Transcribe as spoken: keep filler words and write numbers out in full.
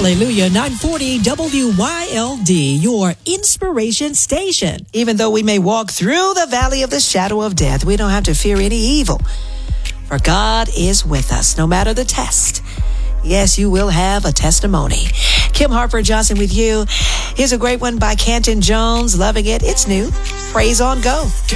Hallelujah. nine forty W Y L D, your inspiration station. Even though we may walk through the valley of the shadow of death, we don't have to fear any evil. For God is with us, no matter the test. Yes, you will have a testimony. Kim Harper Johnson with you. Here's a great one by Canton Jones. Loving it. It's new. Praise on Go.